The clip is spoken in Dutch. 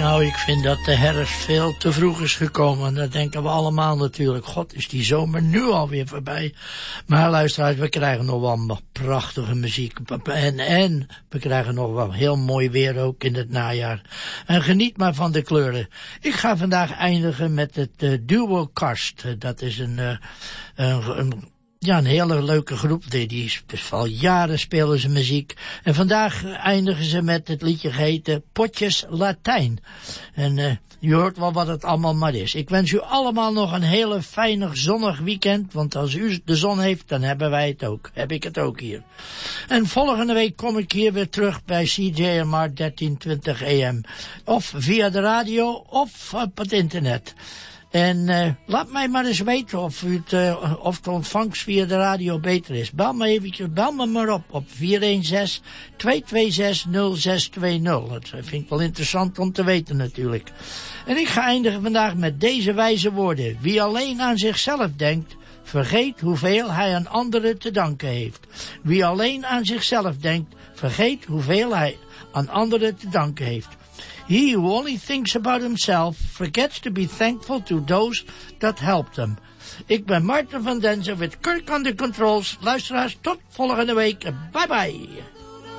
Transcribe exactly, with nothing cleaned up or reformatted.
Nou, ik vind dat de herfst veel te vroeg is gekomen. Dat denken we allemaal natuurlijk. God, is die zomer nu alweer voorbij. Maar luisteraars, we krijgen nog wel prachtige muziek. En, en we krijgen nog wel heel mooi weer ook in het najaar. En geniet maar van de kleuren. Ik ga vandaag eindigen met het uh, duo Karst. Uh, dat is een... Uh, een, een Ja, een hele leuke groep. Die, die al jaren spelen ze muziek. En vandaag eindigen ze met het liedje geheten Potjes Latijn. En uh, je hoort wel wat het allemaal maar is. Ik wens u allemaal nog een hele fijne zonnig weekend. Want als u de zon heeft, dan hebben wij het ook. Heb ik het ook hier. En volgende week kom ik hier weer terug bij C J M R dertien twintig A M. Of via de radio of op het internet. En uh, laat mij maar eens weten of, u het, uh, of de ontvangst via de radio beter is. Bel me eventjes, bel me maar op op vier een zes, twee twee zes, nul zes twee nul. Dat vind ik wel interessant om te weten natuurlijk. En ik ga eindigen vandaag met deze wijze woorden. Wie alleen aan zichzelf denkt, vergeet hoeveel hij aan anderen te danken heeft. Wie alleen aan zichzelf denkt, vergeet hoeveel hij aan anderen te danken heeft. He who only thinks about himself forgets to be thankful to those that helped him. Ik ben Maarten van Denzen met Kirk on the Controls. Luisteraars, tot volgende week. Bye bye.